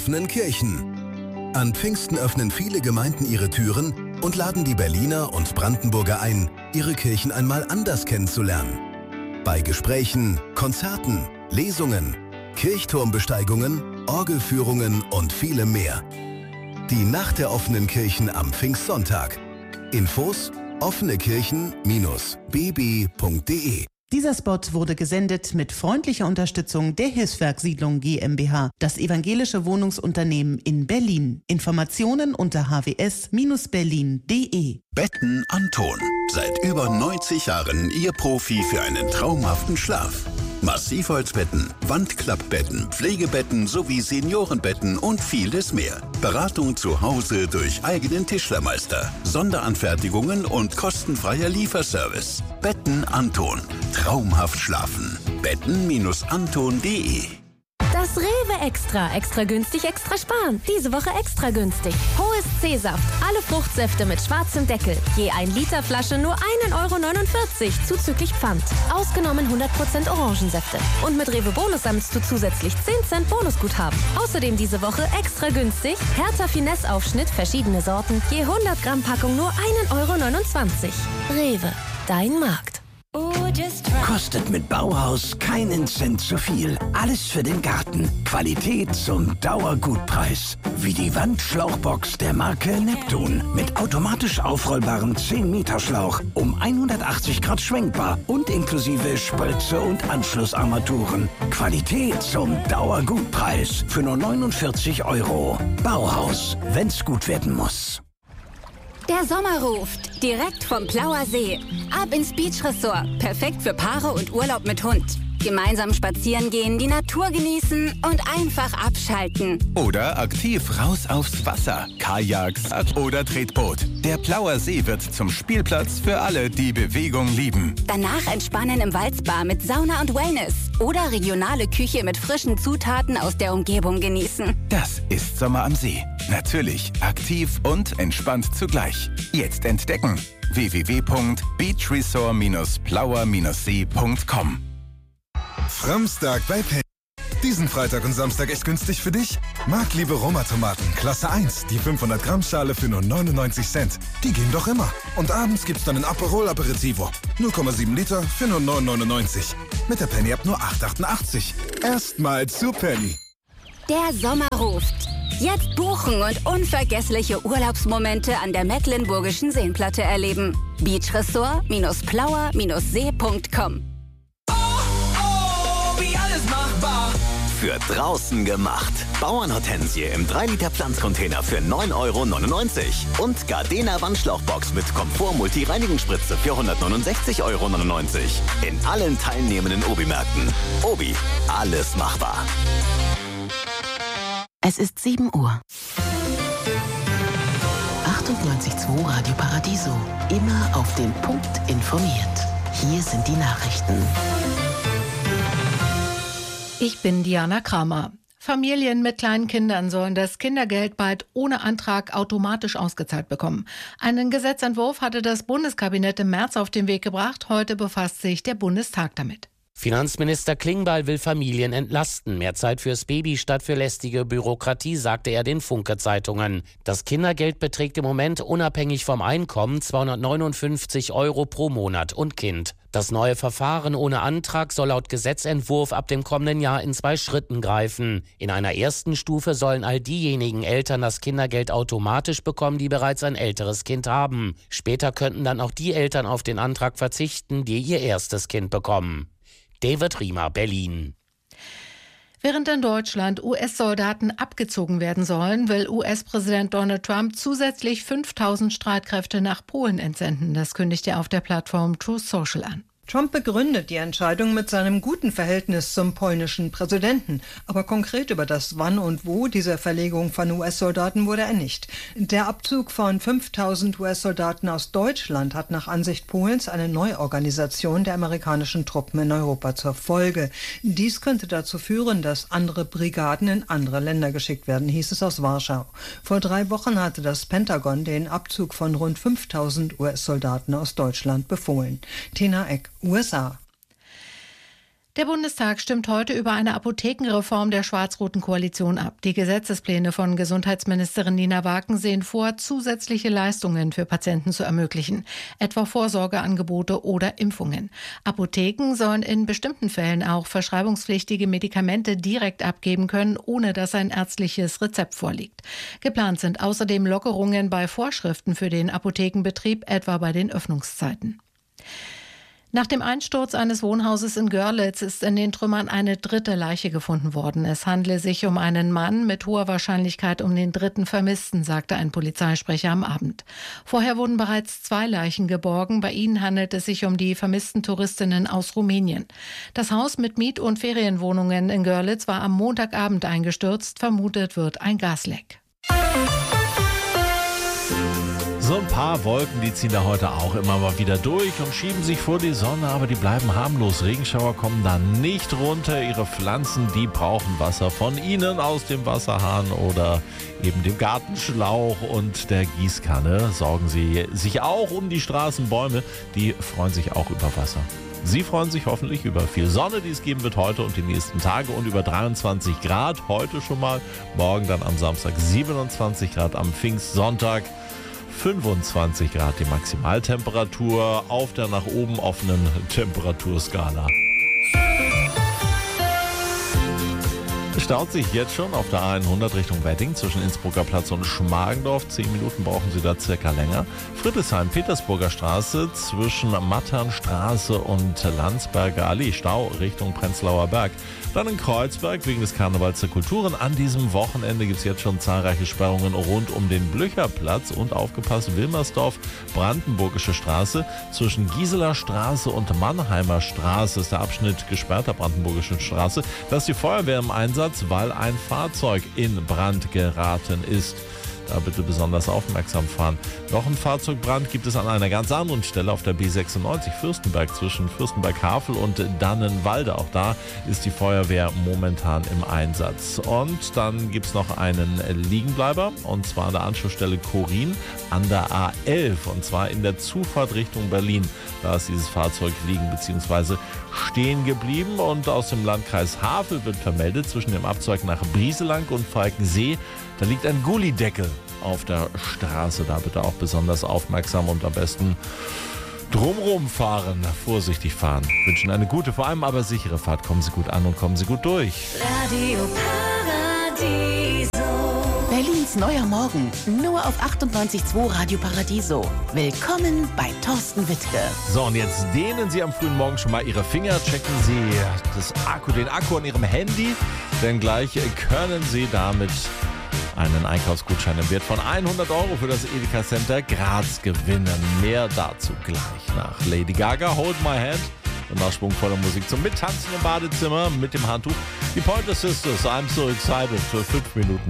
offenen Kirchen. An Pfingsten öffnen viele Gemeinden ihre Türen und laden die Berliner und Brandenburger ein, ihre Kirchen einmal anders kennenzulernen. Bei Gesprächen, Konzerten, Lesungen, Kirchturmbesteigungen, Orgelführungen und vielem mehr. Die Nacht der offenen Kirchen am Pfingstsonntag. Infos offenekirchen-bb.de. Dieser Spot wurde gesendet mit freundlicher Unterstützung der Hilfswerk Siedlung GmbH, das evangelische Wohnungsunternehmen in Berlin. Informationen unter hws-berlin.de. Betten Anton. Seit über 90 Jahren Ihr Profi für einen traumhaften Schlaf. Massivholzbetten, Wandklappbetten, Pflegebetten sowie Seniorenbetten und vieles mehr. Beratung zu Hause durch eigenen Tischlermeister, Sonderanfertigungen und kostenfreier Lieferservice. Betten Anton. Traumhaft schlafen. Betten-anton.de. Das Rewe Extra. Extra günstig, extra sparen. Diese Woche extra günstig. Hohes C-Saft. Alle Fruchtsäfte mit schwarzem Deckel. Je 1 Liter Flasche nur 1,49 € zuzüglich Pfand. Ausgenommen 100% Orangensäfte. Und mit Rewe Bonus sammelst du zusätzlich 10 Cent Bonusguthaben. Außerdem diese Woche extra günstig. Hertha Finesse Aufschnitt, verschiedene Sorten. Je 100 Gramm Packung nur 1,29 €. Rewe. Dein Markt. Kostet mit Bauhaus keinen Cent zu viel. Alles für den Garten. Qualität zum Dauergutpreis. Wie die Wandschlauchbox der Marke Neptun. Mit automatisch aufrollbarem 10-Meter-Schlauch. Um 180 Grad schwenkbar. Und inklusive Spritze und Anschlussarmaturen. Qualität zum Dauergutpreis. Für nur 49 €. Bauhaus. Wenn's gut werden muss. Der Sommer ruft. Direkt vom Plauer See. Ab ins Beach-Ressort. Perfekt für Paare und Urlaub mit Hund. Gemeinsam spazieren gehen, die Natur genießen und einfach abschalten. Oder aktiv raus aufs Wasser. Kajaks oder Tretboot. Der Plauer See wird zum Spielplatz für alle, die Bewegung lieben. Danach entspannen im Waldspa mit Sauna und Wellness. Oder regionale Küche mit frischen Zutaten aus der Umgebung genießen. Das ist Sommer am See. Natürlich aktiv und entspannt zugleich. Jetzt entdecken. www.beachresort-plauer-see.com. Framstag bei Penny. Diesen Freitag und Samstag echt günstig für dich? Marktliebe Roma-Tomaten, Klasse 1, die 500 Gramm Schale für nur 99 Cent. Die gehen doch immer. Und abends gibt's dann ein Aperol Aperitivo. 0,7 Liter für nur 9,99. Mit der Penny ab nur 8,88. Erstmal zu Penny. Der Sommer ruft. Jetzt buchen und unvergessliche Urlaubsmomente an der Mecklenburgischen Seenplatte erleben. Beachresort-plauer-see.com. Für draußen gemacht. Bauernhortensie im 3-Liter Pflanzcontainer für 9,99 € und Gardena Wandschlauchbox mit Komfort-Multi-Reinigungsspritze für 169,99 € in allen teilnehmenden Obi-Märkten. Obi, alles machbar. Es ist 7 Uhr. 98.2 Radio Paradiso. Immer auf den Punkt informiert. Hier sind die Nachrichten. Ich bin Diana Kramer. Familien mit kleinen Kindern sollen das Kindergeld bald ohne Antrag automatisch ausgezahlt bekommen. Einen Gesetzentwurf hatte das Bundeskabinett im März auf den Weg gebracht. Heute befasst sich der Bundestag damit. Finanzminister Klingbeil will Familien entlasten. Mehr Zeit fürs Baby statt für lästige Bürokratie, sagte er den Funke-Zeitungen. Das Kindergeld beträgt im Moment unabhängig vom Einkommen 259 € pro Monat und Kind. Das neue Verfahren ohne Antrag soll laut Gesetzentwurf ab dem kommenden Jahr in 2 Schritten greifen. In einer ersten Stufe sollen all diejenigen Eltern das Kindergeld automatisch bekommen, die bereits ein älteres Kind haben. Später könnten dann auch die Eltern auf den Antrag verzichten, die ihr erstes Kind bekommen. David Riemer, Berlin. Während in Deutschland US-Soldaten abgezogen werden sollen, will US-Präsident Donald Trump zusätzlich 5.000 Streitkräfte nach Polen entsenden. Das kündigt er auf der Plattform Truth Social an. Trump begründet die Entscheidung mit seinem guten Verhältnis zum polnischen Präsidenten. Aber konkret über das Wann und Wo dieser Verlegung von US-Soldaten wurde er nicht. Der Abzug von 5.000 US-Soldaten aus Deutschland hat nach Ansicht Polens eine Neuorganisation der amerikanischen Truppen in Europa zur Folge. Dies könnte dazu führen, dass andere Brigaden in andere Länder geschickt werden, hieß es aus Warschau. Vor 3 Wochen hatte das Pentagon den Abzug von rund 5.000 US-Soldaten aus Deutschland befohlen. Tina Eck, USA. Der Bundestag stimmt heute über eine Apothekenreform der schwarz-roten Koalition ab. Die Gesetzespläne von Gesundheitsministerin Nina Waken sehen vor, zusätzliche Leistungen für Patienten zu ermöglichen, etwa Vorsorgeangebote oder Impfungen. Apotheken sollen in bestimmten Fällen auch verschreibungspflichtige Medikamente direkt abgeben können, ohne dass ein ärztliches Rezept vorliegt. Geplant sind außerdem Lockerungen bei Vorschriften für den Apothekenbetrieb, etwa bei den Öffnungszeiten. Nach dem Einsturz eines Wohnhauses in Görlitz ist in den Trümmern eine dritte Leiche gefunden worden. Es handle sich um einen Mann, mit hoher Wahrscheinlichkeit um den dritten Vermissten, sagte ein Polizeisprecher am Abend. Vorher wurden bereits 2 Leichen geborgen. Bei ihnen handelt es sich um die vermissten Touristinnen aus Rumänien. Das Haus mit Miet- und Ferienwohnungen in Görlitz war am Montagabend eingestürzt. Vermutet wird ein Gasleck. So ein paar Wolken, die ziehen da heute auch immer mal wieder durch und schieben sich vor die Sonne, aber die bleiben harmlos. Regenschauer kommen da nicht runter. Ihre Pflanzen, die brauchen Wasser von Ihnen aus dem Wasserhahn oder eben dem Gartenschlauch und der Gießkanne. Sorgen Sie sich auch um die Straßenbäume, die freuen sich auch über Wasser. Sie freuen sich hoffentlich über viel Sonne, die es geben wird heute und die nächsten Tage und über 23 Grad heute schon mal. Morgen dann am Samstag 27 Grad, am Pfingstsonntag 25 Grad die Maximaltemperatur auf der nach oben offenen Temperaturskala. Es staut sich jetzt schon auf der A100 Richtung Wedding zwischen Innsbrucker Platz und Schmargendorf. 10 Minuten brauchen Sie da circa länger. Friedrichshain, Petersburger Straße zwischen Matternstraße und Landsberger Allee. Stau Richtung Prenzlauer Berg. Dann in Kreuzberg wegen des Karnevals der Kulturen. An diesem Wochenende gibt es jetzt schon zahlreiche Sperrungen rund um den Blücherplatz. Und aufgepasst, Wilmersdorf, Brandenburgische Straße. Zwischen Gieseler Straße und Mannheimer Straße ist der Abschnitt gesperrt, der Brandenburgischen Straße. Da ist die Feuerwehr im Einsatz, weil ein Fahrzeug in Brand geraten ist. Da bitte besonders aufmerksam fahren. Noch ein Fahrzeugbrand gibt es an einer ganz anderen Stelle auf der B96 Fürstenberg zwischen Fürstenberg-Havel und Dannenwalde. Auch da ist die Feuerwehr momentan im Einsatz. Und dann gibt es noch einen Liegenbleiber und zwar an der Anschlussstelle Korin an der A11 und zwar in der Zufahrt Richtung Berlin. Da ist dieses Fahrzeug liegen bzw. stehen geblieben und aus dem Landkreis Havel wird vermeldet zwischen dem Abzweig nach Brieselang und Falkensee. Da liegt ein Gullideckel auf der Straße. Da bitte auch besonders aufmerksam und am besten drumrum fahren, vorsichtig fahren. Wünschen eine gute, vor allem aber sichere Fahrt. Kommen Sie gut an und kommen Sie gut durch. Radio Paradiso. Berlins neuer Morgen, nur auf 98.2 Radio Paradiso. Willkommen bei Thorsten Wittke. So, und jetzt dehnen Sie am frühen Morgen schon mal Ihre Finger. Checken Sie den Akku an Ihrem Handy, denn gleich können Sie damit einen Einkaufsgutschein im Wert von 100 € für das Edeka Center Graz gewinnen. Mehr dazu gleich nach Lady Gaga, Hold My Hand. Und nach schwungvoller Musik zum Mittanzen im Badezimmer mit dem Handtuch. Die Pointer Sisters, I'm So Excited für 5 Minuten.